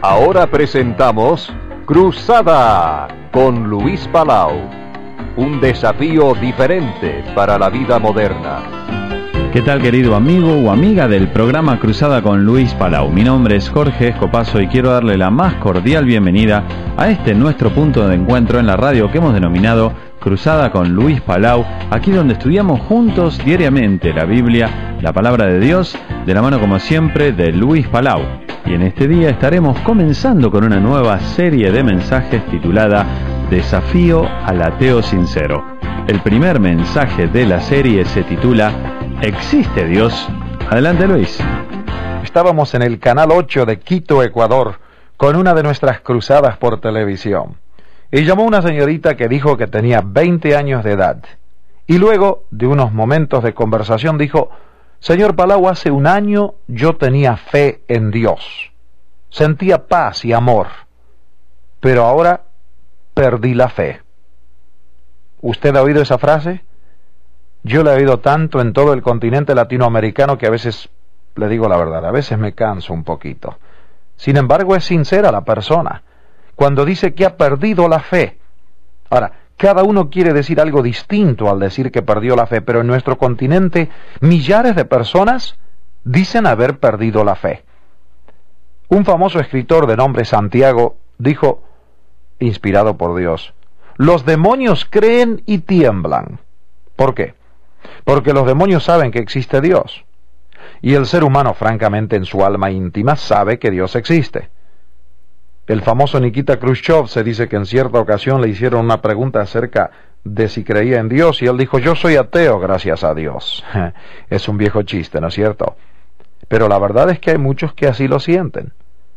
Ahora presentamos Cruzada con Luis Palau. Un desafío diferente para la vida moderna. ¿Qué tal, querido amigo o amiga del programa Cruzada con Luis Palau? Mi nombre es Jorge Escopazo y quiero darle la más cordial bienvenida a este nuestro punto de encuentro en la radio que hemos denominado Cruzada con Luis Palau, aquí donde estudiamos juntos diariamente la Biblia, la Palabra de Dios, de la mano como siempre de Luis Palau. Y en este día estaremos comenzando con una nueva serie de mensajes titulada Desafío al Ateo Sincero. El primer mensaje de la serie se titula ¿Existe Dios? Adelante, Luis. Estábamos en el canal 8 de Quito, Ecuador, con una de nuestras cruzadas por televisión. Y llamó una señorita que dijo que tenía 20 años de edad. Y luego, de unos momentos de conversación, dijo: Señor Palau, hace un año yo tenía fe en Dios. Sentía paz y amor. Pero ahora perdí la fe. ¿Usted ha oído esa frase? Yo la he oído tanto en todo el continente latinoamericano que a veces, le digo la verdad, a veces me canso un poquito. Sin embargo, es sincera la persona cuando dice que ha perdido la fe. Ahora, cada uno quiere decir algo distinto al decir que perdió la fe, pero en nuestro continente millares de personas dicen haber perdido la fe. Un famoso escritor de nombre Santiago dijo, inspirado por Dios: los demonios creen y tiemblan. ¿Por qué? Porque los demonios saben que existe Dios. Y el ser humano, francamente, en su alma íntima, sabe que Dios existe. El famoso Nikita Khrushchev se dice que en cierta ocasión le hicieron una pregunta acerca de si creía en Dios, y él dijo: yo soy ateo, gracias a Dios. Es un viejo chiste, ¿no es cierto? Pero la verdad es que hay muchos que así lo sienten.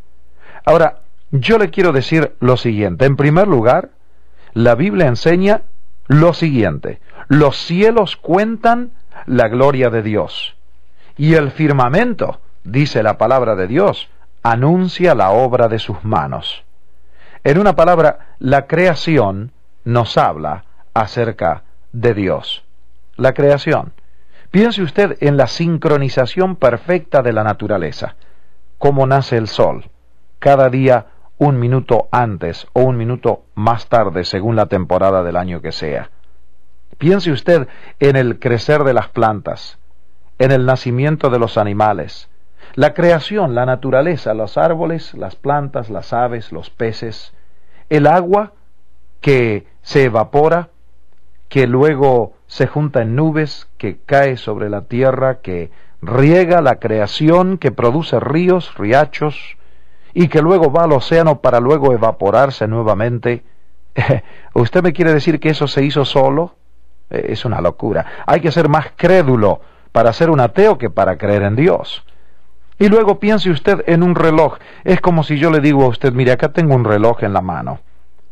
Ahora, yo le quiero decir lo siguiente. En primer lugar, la Biblia enseña lo siguiente: los cielos cuentan la gloria de Dios, y el firmamento, dice la palabra de Dios, anuncia la obra de sus manos. En una palabra, la creación nos habla acerca de Dios. La creación. Piense usted en la sincronización perfecta de la naturaleza. Cómo nace el sol, cada día un minuto antes o un minuto más tarde, según la temporada del año que sea. Piense usted en el crecer de las plantas, en el nacimiento de los animales, la creación, la naturaleza, los árboles, las plantas, las aves, los peces, el agua que se evapora, que luego se junta en nubes, que cae sobre la tierra, que riega la creación, que produce ríos, riachos, y que luego va al océano para luego evaporarse nuevamente. ¿Usted me quiere decir que eso se hizo solo? Es una locura. Hay que ser más crédulo para ser un ateo que para creer en Dios. Y luego piense usted en un reloj. Es como si yo le digo a usted: mire, acá tengo un reloj en la mano,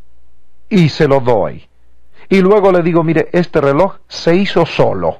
y se lo doy. Y luego le digo: mire, este reloj se hizo solo.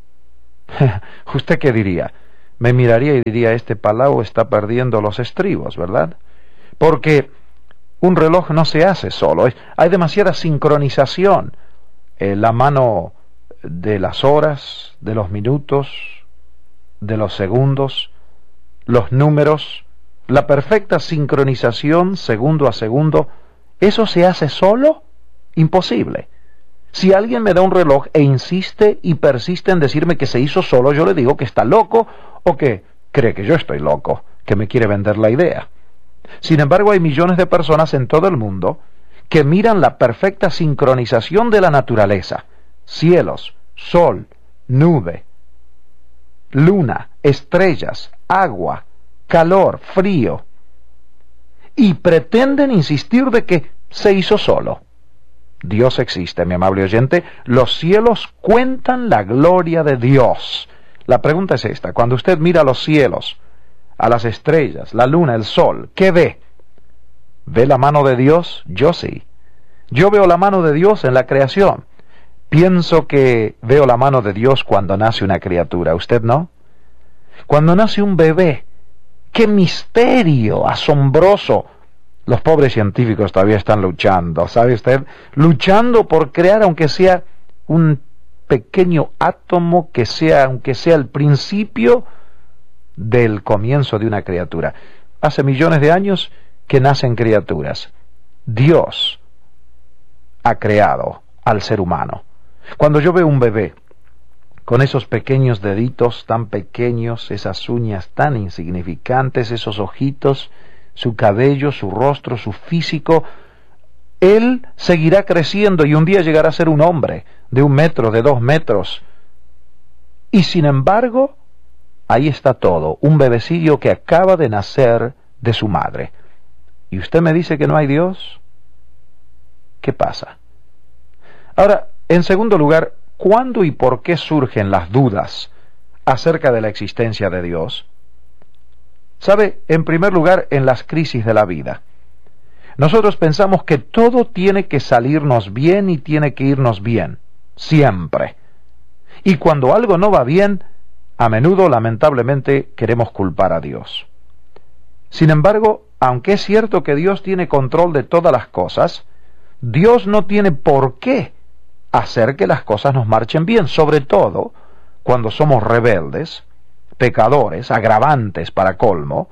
¿Usted qué diría? Me miraría y diría: este Palau está perdiendo los estribos, ¿verdad? Porque un reloj no se hace solo. Hay demasiada sincronización. La mano de las horas, de los minutos, de los segundos, los números, la perfecta sincronización segundo a segundo. ¿Eso se hace solo? Imposible. Si alguien me da un reloj e insiste y persiste en decirme que se hizo solo, yo le digo que está loco o que cree que yo estoy loco, que me quiere vender la idea. Sin embargo, hay millones de personas en todo el mundo que miran la perfecta sincronización de la naturaleza: cielos, sol, nube, luna, estrellas, agua, calor, frío, y pretenden insistir de que se hizo solo. Dios existe, mi amable oyente. Los cielos cuentan la gloria de Dios. La pregunta es esta: cuando usted mira a los cielos, a las estrellas, la luna, el sol, ¿qué ve? ¿Ve la mano de Dios? Yo sí. Yo veo la mano de Dios en la creación. Pienso que veo la mano de Dios cuando nace una criatura. ¿Usted no? Cuando nace un bebé, ¡qué misterio asombroso! Los pobres científicos todavía están luchando, ¿sabe usted? Luchando por crear, aunque sea un pequeño átomo, que sea, aunque sea el principio del comienzo de una criatura. Hace millones de años que nacen criaturas. Dios ha creado al ser humano. Cuando yo veo un bebé con esos pequeños deditos tan pequeños, esas uñas tan insignificantes, esos ojitos, su cabello, su rostro, su físico, él seguirá creciendo y un día llegará a ser un hombre de 1 metro, de 2 metros. Y sin embargo, ahí está todo, un bebecillo que acaba de nacer de su madre. ¿Y usted me dice que no hay Dios? ¿Qué pasa? Ahora, en segundo lugar, ¿cuándo y por qué surgen las dudas acerca de la existencia de Dios? ¿Sabe? En primer lugar, en las crisis de la vida. Nosotros pensamos que todo tiene que salirnos bien y tiene que irnos bien, siempre. Y cuando algo no va bien, a menudo, lamentablemente, queremos culpar a Dios. Sin embargo, aunque es cierto que Dios tiene control de todas las cosas, Dios no tiene por qué hacer que las cosas nos marchen bien, sobre todo cuando somos rebeldes, pecadores, agravantes para colmo,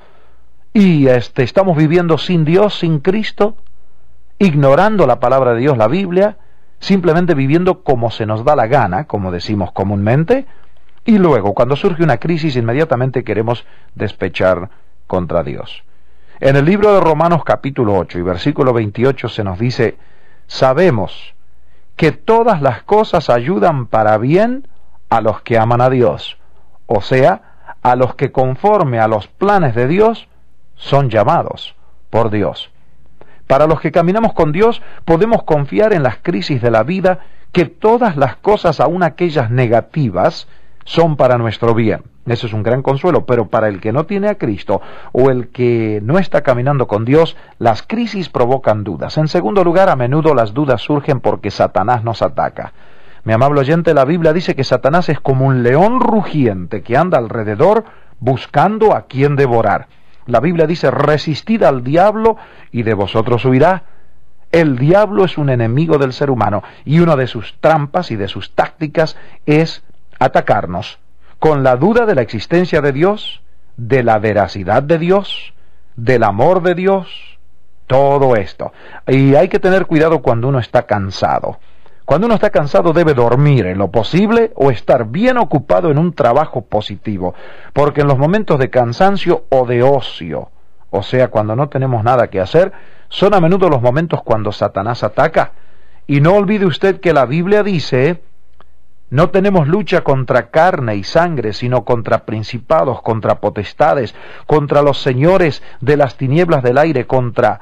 y estamos viviendo sin Dios, sin Cristo, ignorando la palabra de Dios, la Biblia, simplemente viviendo como se nos da la gana, como decimos comúnmente, y luego, cuando surge una crisis, inmediatamente queremos despechar contra Dios. En el libro de Romanos capítulo 8 y versículo 28 se nos dice: sabemos que todas las cosas ayudan para bien a los que aman a Dios, o sea, a los que conforme a los planes de Dios son llamados por Dios. Para los que caminamos con Dios, podemos confiar en las crisis de la vida que todas las cosas, aun aquellas negativas, son para nuestro bien. Eso es un gran consuelo, pero para el que no tiene a Cristo o el que no está caminando con Dios, las crisis provocan dudas. En segundo lugar, a menudo las dudas surgen porque Satanás nos ataca. Mi amable oyente, la Biblia dice que Satanás es como un león rugiente que anda alrededor buscando a quien devorar. La Biblia dice: resistid al diablo y de vosotros huirá. El diablo es un enemigo del ser humano y una de sus trampas y de sus tácticas es atacarnos con la duda de la existencia de Dios, de la veracidad de Dios, del amor de Dios, todo esto. Y hay que tener cuidado cuando uno está cansado. Cuando uno está cansado debe dormir en lo posible o estar bien ocupado en un trabajo positivo, porque en los momentos de cansancio o de ocio, o sea, cuando no tenemos nada que hacer, son a menudo los momentos cuando Satanás ataca. Y no olvide usted que la Biblia dice: no tenemos lucha contra carne y sangre, sino contra principados, contra potestades, contra los señores de las tinieblas del aire, contra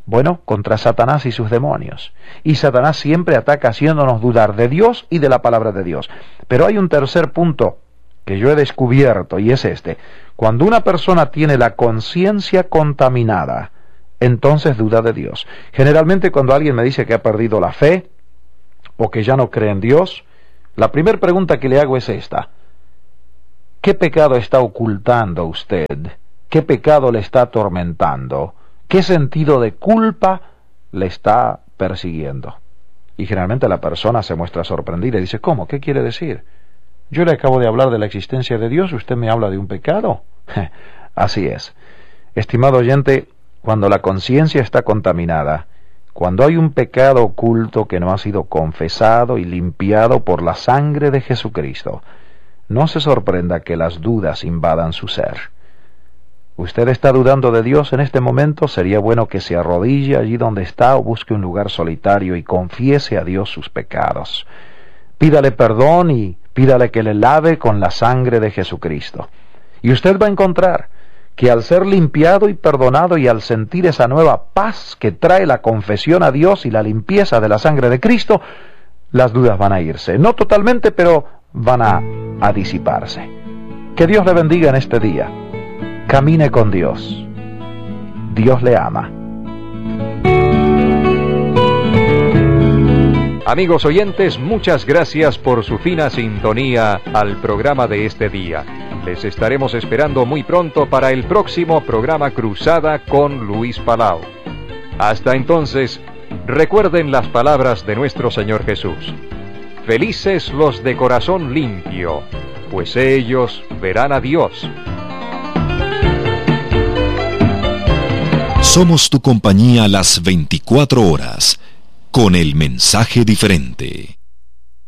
Satanás y sus demonios. Y Satanás siempre ataca haciéndonos dudar de Dios y de la palabra de Dios. Pero hay un tercer punto que yo he descubierto, y es este: cuando una persona tiene la conciencia contaminada, entonces duda de Dios. Generalmente cuando alguien me dice que ha perdido la fe o que ya no cree en Dios, la primera pregunta que le hago es esta: ¿qué pecado está ocultando usted? ¿Qué pecado le está atormentando? ¿Qué sentido de culpa le está persiguiendo? Y generalmente la persona se muestra sorprendida y dice: ¿cómo? ¿Qué quiere decir? Yo le acabo de hablar de la existencia de Dios, ¿usted me habla de un pecado? Así es. Estimado oyente, cuando la conciencia está contaminada, cuando hay un pecado oculto que no ha sido confesado y limpiado por la sangre de Jesucristo, no se sorprenda que las dudas invadan su ser. ¿Usted está dudando de Dios en este momento? Sería bueno que se arrodille allí donde está o busque un lugar solitario y confiese a Dios sus pecados. Pídale perdón y pídale que le lave con la sangre de Jesucristo. Y usted va a encontrar que al ser limpiado y perdonado y al sentir esa nueva paz que trae la confesión a Dios y la limpieza de la sangre de Cristo, las dudas van a irse. No totalmente, pero van a disiparse. Que Dios le bendiga en este día. Camine con Dios. Dios le ama. Amigos oyentes, muchas gracias por su fina sintonía al programa de este día. Les estaremos esperando muy pronto para el próximo programa Cruzada con Luis Palau. Hasta entonces, recuerden las palabras de nuestro Señor Jesús: felices los de corazón limpio, pues ellos verán a Dios. Somos tu compañía las 24 horas, con el mensaje diferente.